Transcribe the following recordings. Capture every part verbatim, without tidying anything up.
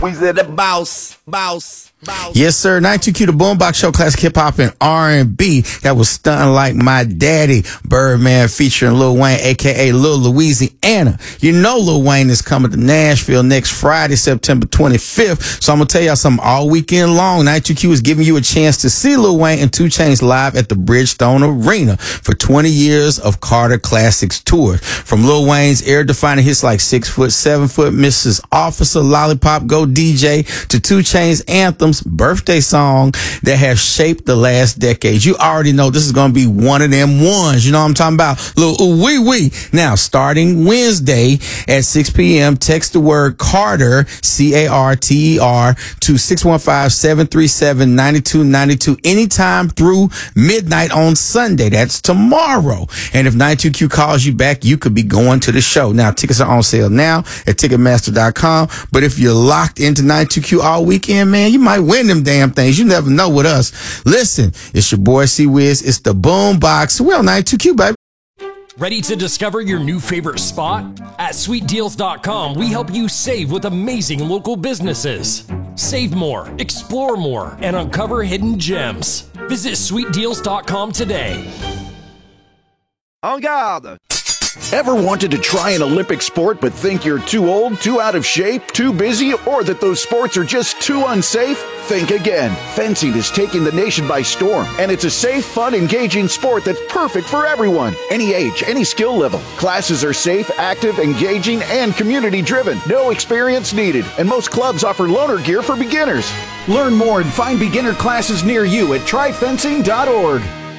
We said the boss, boss, boss. Yes, sir. ninety-two Q, the Boombox Show, classic hip hop and R and B. That was Stuntin' Like My Daddy, Birdman featuring Lil Wayne, a k a. Lil Louisiana. You know Lil Wayne is coming to Nashville next Friday, September twenty-fifth. So I'm going to tell y'all something all weekend long. ninety-two Q is giving you a chance to see Lil Wayne and two Chainz live at the Bridgestone Arena for twenty years of Carter Classics Tour. From Lil Wayne's air-defining hits like Six Foot, Seven Foot, Missus Officer, Lollipop, Go D J, to two Chainz anthems, birthday song that have shaped the last decade. You already know this is going to be one of them ones. You know what I'm talking about? Little ooh wee wee. Now, starting Wednesday at six p.m., text the word Carter, C A R T E R, to six one five, seven three seven, nine two nine two anytime through midnight on Sunday. That's tomorrow. And if ninety-two Q calls you back, you could be going to the show. Now, tickets are on sale now at Ticketmaster dot com. But if you're locked into ninety-two Q all weekend, man, you might win them damn things. You never know with us. Listen, it's your boy C-Wiz. It's the Boombox. We're on ninety-two Q, baby. Ready to discover your new favorite spot? At sweet deals dot com, we help you save with amazing local businesses. Save more, explore more, and uncover hidden gems. Visit sweet deals dot com today. En garde. Ever wanted to try an Olympic sport but think you're too old, too out of shape, too busy, or that those sports are just too unsafe? Think again. Fencing is taking the nation by storm, and it's a safe, fun, engaging sport that's perfect for everyone. Any age, any skill level. Classes are safe, active, engaging, and community-driven. No experience needed, and most clubs offer loaner gear for beginners. Learn more and find beginner classes near you at try fencing dot org.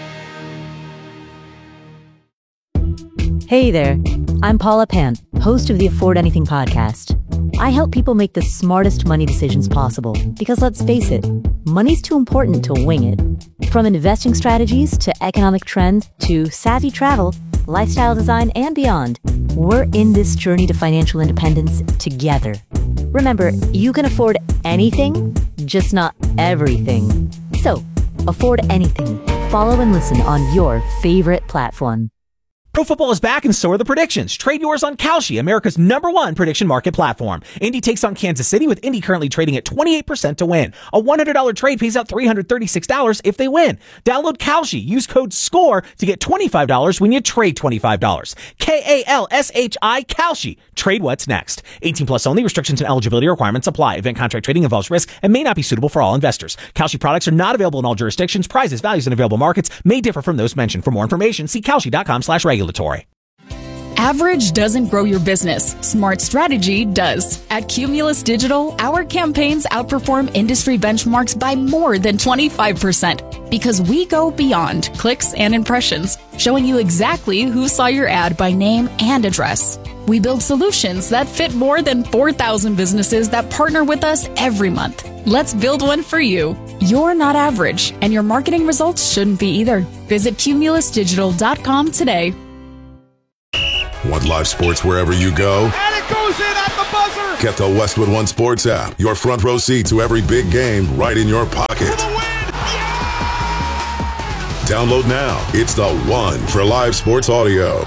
Hey there, I'm Paula Pant, host of the Afford Anything podcast. I help people make the smartest money decisions possible because, let's face it, money's too important to wing it. From investing strategies to economic trends to savvy travel, lifestyle design, and beyond, we're in this journey to financial independence together. Remember, you can afford anything, just not everything. So, afford anything. Follow and listen on your favorite platform. Pro football is back and so are the predictions. Trade yours on Kalshi, America's number one prediction market platform. Indy takes on Kansas City, with Indy currently trading at twenty-eight percent to win. A one hundred dollars trade pays out three hundred thirty-six dollars if they win. Download Kalshi. Use code SCORE to get twenty-five dollars when you trade twenty-five dollars. K A L S H I, Kalshi. Trade what's next. eighteen plus only. Restrictions and eligibility requirements apply. Event contract trading involves risk and may not be suitable for all investors. Kalshi products are not available in all jurisdictions. Prices, values, and available markets may differ from those mentioned. For more information, see Kalshi dot com slash regulatory. Average doesn't grow your business. Smart strategy does. At Cumulus Digital, our campaigns outperform industry benchmarks by more than twenty-five percent because we go beyond clicks and impressions, showing you exactly who saw your ad by name and address. We build solutions that fit more than four thousand businesses that partner with us every month. Let's build one for you. You're not average, and your marketing results shouldn't be either. Visit Cumulus Digital dot com today. Want live sports wherever you go? And it goes in at the buzzer. Get the Westwood One Sports app. Your front row seat to every big game right in your pocket. For the win. Yeah! Download now. It's the one for live sports audio.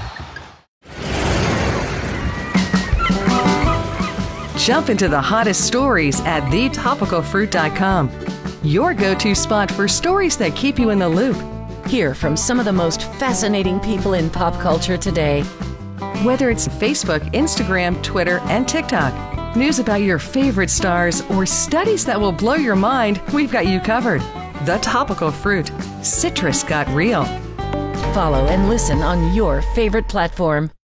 Jump into the hottest stories at the topical fruit dot com. Your go-to spot for stories that keep you in the loop. Hear from some of the most fascinating people in pop culture today. Whether it's Facebook, Instagram, Twitter, and TikTok, news about your favorite stars, or studies that will blow your mind, we've got you covered. The Topical Fruit. Citrus got real. Follow and listen on your favorite platform.